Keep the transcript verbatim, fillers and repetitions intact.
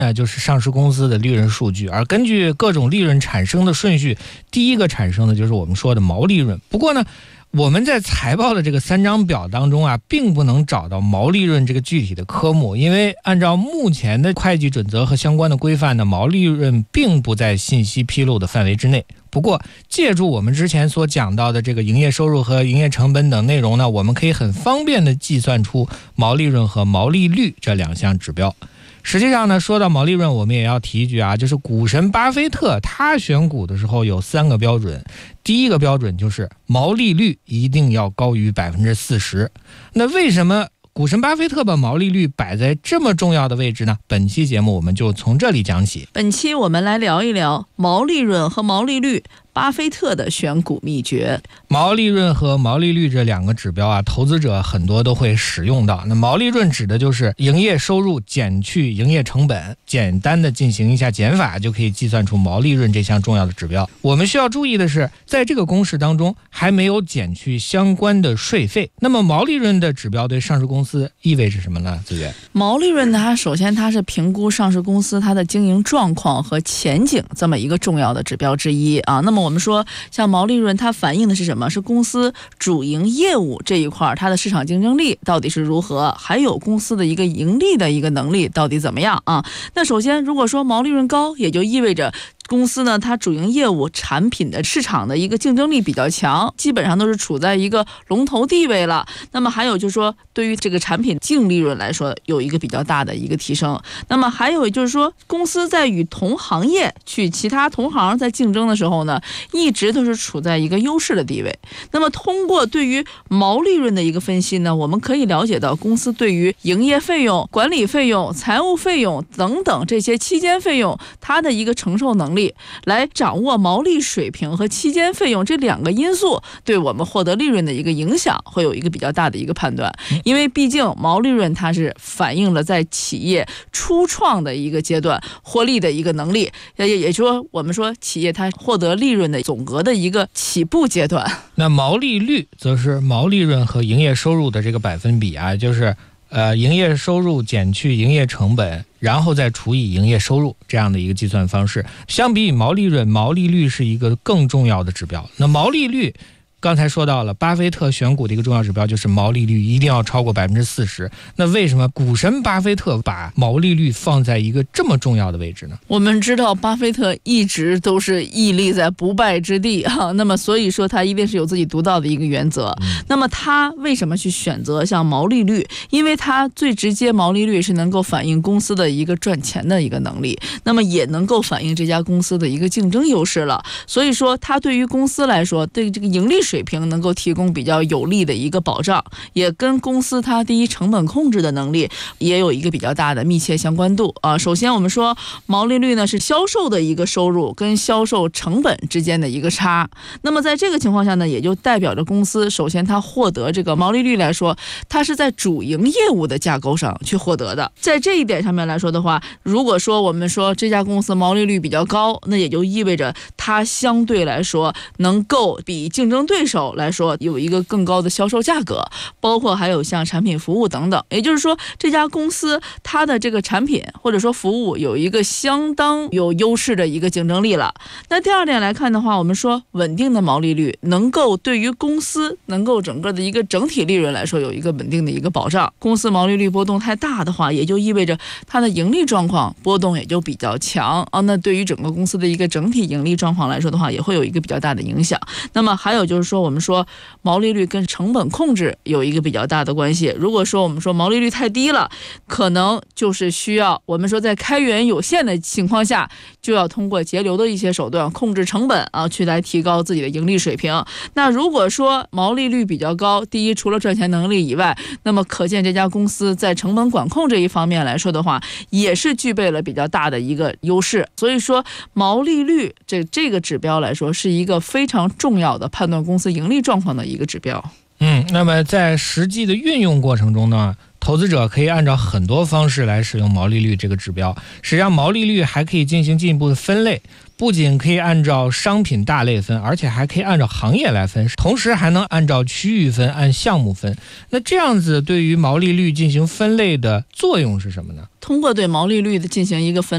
呃，就是上市公司的利润数据，而根据各种利润产生的顺序，第一个产生的就是我们说的毛利润。不过呢，我们在财报的这个三张表当中啊，并不能找到毛利润这个具体的科目，因为按照目前的会计准则和相关的规范呢，毛利润并不在信息披露的范围之内。不过，借助我们之前所讲到的这个营业收入和营业成本等内容呢，我们可以很方便的计算出毛利润和毛利率这两项指标。实际上呢，说到毛利润，我们也要提一句啊，就是股神巴菲特他选股的时候有三个标准。第一个标准就是毛利率一定要高于百分之四十。那为什么股神巴菲特把毛利率摆在这么重要的位置呢？本期节目我们就从这里讲起。 本期我们来聊一聊毛利润和毛利率，巴菲特的选股秘诀。 毛利润和毛利率这两个指标啊，投资者很多都会使用到。那毛利润指的就是营业收入减去营业成本，简单的进行一下减法，就可以计算出毛利润这项重要的指标。我们需要注意的是，在这个公式当中还没有减去相关的税费。那么毛利润的指标对上市公司意味着什么呢？资源毛利润呢，首先它是评估上市公司它的经营状况和前景这么一个重要的指标之一啊。那么我们说，像毛利润它反映的是什么？是公司主营业务这一块它的市场竞争力到底是如何，还有公司的一个盈利的一个能力到底怎么样啊？那首先，如果说毛利润高，也就意味着公司呢，它主营业务产品的市场的一个竞争力比较强，基本上都是处在一个龙头地位了。那么还有就是说，对于这个产品净利润来说，有一个比较大的一个提升。那么还有就是说，公司在与同行业去其他同行在竞争的时候呢，一直都是处在一个优势的地位。那么通过对于毛利润的一个分析呢，我们可以了解到公司对于营业费用、管理费用、财务费用等等这些期间费用，它的一个承受能力，来掌握毛利水平和期间费用这两个因素对我们获得利润的一个影响，会有一个比较大的一个判断。因为毕竟毛利润它是反映了在企业初创的一个阶段获利的一个能力，也也说我们说企业它获得利润的总额的一个起步阶段。 那毛利率则是毛利润和营业收入的这个百分比啊，就是呃，营业收入减去营业成本，然后再除以营业收入，这样的一个计算方式。相比于毛利润，毛利率是一个更重要的指标。那毛利率刚才说到了，巴菲特选股的一个重要指标就是毛利率一定要超过百分之四十。那为什么股神巴菲特把毛利率放在一个这么重要的位置呢？ 我们知道巴菲特一直都是屹立在不败之地啊，那么所以说他一定是有自己独到的一个原则。嗯、那么他为什么去选择像毛利率？因为他最直接，毛利率是能够反映公司的一个赚钱的一个能力，那么也能够反映这家公司的一个竞争优势了。所以说，他对于公司来说，对这个盈利水平能够提供比较有利的一个保障，也跟公司它第一成本控制的能力也有一个比较大的密切相关度啊。首先我们说毛利率呢是销售的一个收入跟销售成本之间的一个差，那么在这个情况下呢，也就代表着公司首先它获得这个毛利率来说，它是在主营业务的架构上去获得的。在这一点上面来说的话，如果说我们说这家公司毛利率比较高，那也就意味着它相对来说能够比竞争对手来说有一个更高的销售价格，包括还有像产品服务等等。也就是说，这家公司它的这个产品或者说服务有一个相当有优势的一个竞争力了。那第二点来看的话，我们说稳定的毛利率能够对于公司能够整个的一个整体利润来说有一个稳定的一个保障。公司毛利率波动太大的话，也就意味着它的盈利状况波动也就比较强啊。那对于整个公司的一个整体盈利状况来说的话，也会有一个比较大的影响。那么还有就是说，我们说毛利率跟成本控制有一个比较大的关系。如果说我们说毛利率太低了，可能就是需要我们说在开源有限的情况下，就要通过节流的一些手段控制成本啊，去来提高自己的盈利水平。那如果说毛利率比较高，第一，除了赚钱能力以外，那么可见这家公司在成本管控这一方面来说的话，也是具备了比较大的一个优势。所以说毛利率这这个指标来说，是一个非常重要的判断公司盈利状况的一个指标。 嗯，那么在实际的运用过程中呢，投资者可以按照很多方式来使用毛利率这个指标。实际上毛利率还可以进行进一步的分类，不仅可以按照商品大类分，而且还可以按照行业来分，同时还能按照区域分，按项目分。那这样子对于毛利率进行分类的作用是什么呢？ 通过对毛利率的进行一个分